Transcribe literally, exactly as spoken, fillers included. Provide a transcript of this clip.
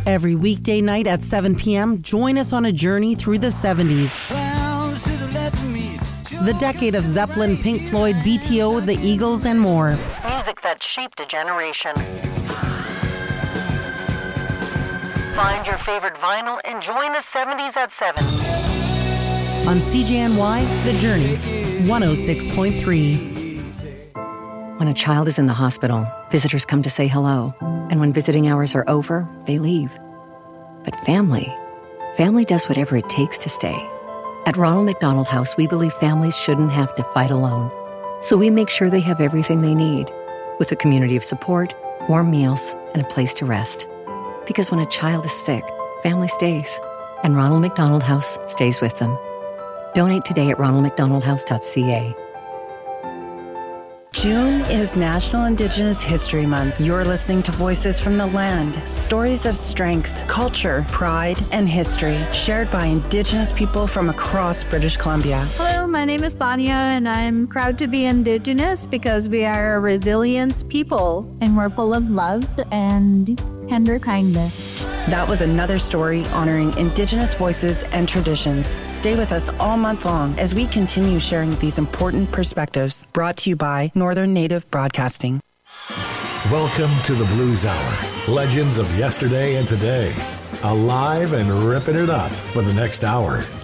Every weekday night at seven p.m., join us on a journey through the seventies. The decade of Zeppelin, Pink Floyd, B T O, the Eagles, and more. Music that shaped a generation. Find your favorite vinyl and join the seventies at seven. On C J N Y, The Journey, one oh six point three. When a child is in the hospital, visitors come to say hello. And when visiting hours are over, they leave. But family, family does whatever it takes to stay. At Ronald McDonald House, we believe families shouldn't have to fight alone. So we make sure they have everything they need, with a community of support, warm meals, and a place to rest. Because when a child is sick, family stays. And Ronald McDonald House stays with them. Donate today at ronald mcdonald house dot c a. June is National Indigenous History Month. You're listening to Voices from the Land, stories of strength, culture, pride, and history shared by Indigenous people from across British Columbia. Hello, my name is Banya, and I'm proud to be Indigenous because we are a resilient people, and we're full of love and tender kindness. That was another story honoring Indigenous voices and traditions. Stay with us all month long as we continue sharing these important perspectives. Brought to you by Northern Native Broadcasting. Welcome to the Blues Hour. Legends of yesterday and today. Alive and ripping it up for the next hour.